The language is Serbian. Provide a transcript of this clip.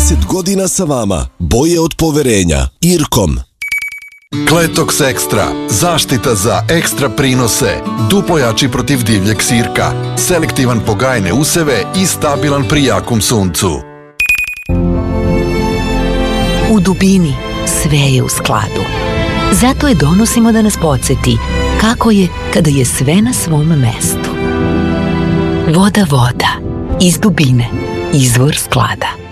30 godina sa vama. Boje od poverenja. Irkom. Kletox Extra. Zaštita za ekstra prinose. Duplo jači protiv divljeg sirka. Selektivan po gajne useve i stabilan pri jakom suncu. U dubini sve je u skladu. Zato je donosimo da nas podsjeti kako je kada je sve na svom mestu. Voda, iz dubine, izvor sklada.